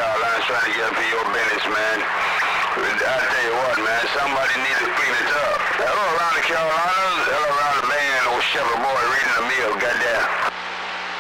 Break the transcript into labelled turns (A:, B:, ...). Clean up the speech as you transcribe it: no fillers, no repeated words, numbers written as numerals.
A: Carolinas trying to get up in your business, man. I tell you what, man, somebody needs to clean it up. Hello around the Carolinas, hello around